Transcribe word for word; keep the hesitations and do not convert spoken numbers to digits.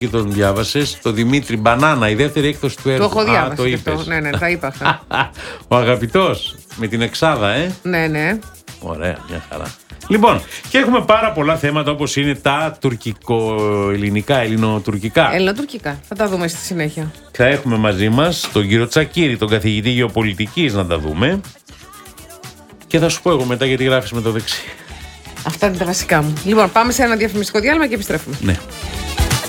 και τον διάβασες, το Δημήτρη Μπανάνα, η δεύτερη έκδοση του έργου. Το έχω διάβασει. Α, το είπες. Αυτό. Ναι, ναι, τα είπα αυτά. Ο αγαπητός, με την εξάδα, ε. Ναι, ναι. Ωραία, μια χαρά. Λοιπόν, και έχουμε πάρα πολλά θέματα όπως είναι τα τουρκικο-ελληνικά, ελληνοτουρκικά. Ελληνοτουρκικά. Θα τα δούμε στη συνέχεια. Θα έχουμε μαζί μας τον κύριο Τσακίρη, τον καθηγητή γεωπολιτικής, να τα δούμε. Και θα σου πω εγώ μετά γιατί γράφεις με το δεξί. Αυτά είναι τα βασικά μου. Λοιπόν, πάμε σε ένα διαφημιστικό διάλειμμα και επιστρέφουμε. Ναι.